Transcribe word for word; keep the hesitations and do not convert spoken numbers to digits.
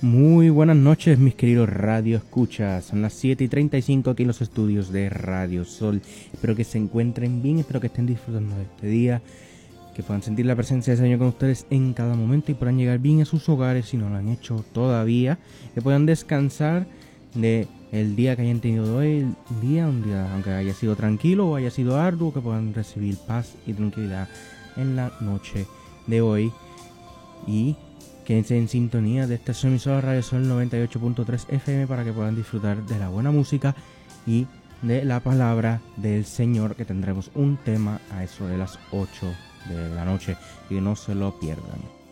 Muy buenas noches, mis queridos Radio Escuchas. Son las siete y treinta y cinco aquí en los estudios de Radio Sol. Espero que se encuentren bien, espero que estén disfrutando de este día, que puedan sentir la presencia del Señor con ustedes en cada momento y puedan llegar bien a sus hogares si no lo han hecho todavía, que puedan descansar de el día que hayan tenido hoy, el día, un día, aunque haya sido tranquilo o haya sido arduo, que puedan recibir paz y tranquilidad en la noche de hoy. Y quédense en sintonía de esta emisora Radio Sol noventa y ocho punto tres F M para que puedan disfrutar de la buena música y de la palabra del Señor, que tendremos un tema a eso de las ocho de la noche y no se lo pierdan.